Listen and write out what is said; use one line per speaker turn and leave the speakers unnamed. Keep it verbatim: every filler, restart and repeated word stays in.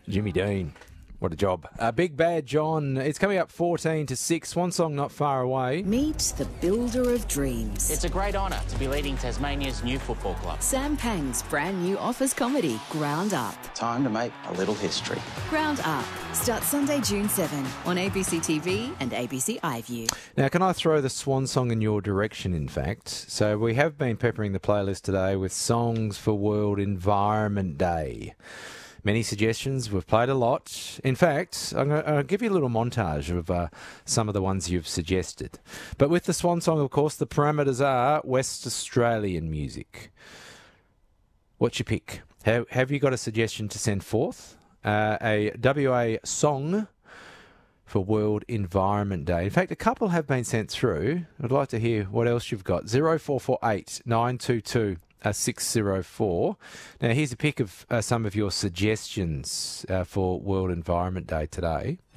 Jimmy Dean. What a job. Uh, Big Bad John. It's coming up fourteen to six. Swan Song not far away.
Meet the builder of dreams.
It's a great honour to be leading Tasmania's new football club.
Sam Pang's brand new office comedy, Ground Up.
Time to make a little history.
Ground Up starts Sunday, June seventh on A B C T V and A B C iView.
Now, can I throw the Swan Song in your direction, in fact? So we have been peppering the playlist today with songs for World Environment Day. Many suggestions. We've played a lot. In fact, I'm going to give you a little montage of uh, some of the ones you've suggested. But with the Swan Song, of course, the parameters are West Australian music. What's your pick? Have, have you got a suggestion to send forth? Uh, a W A song for World Environment Day. In fact, a couple have been sent through. I'd like to hear what else you've got. zero four four eight nine two two Uh, six zero four. Now, here's a pick of uh, some of your suggestions uh, for World Environment Day today.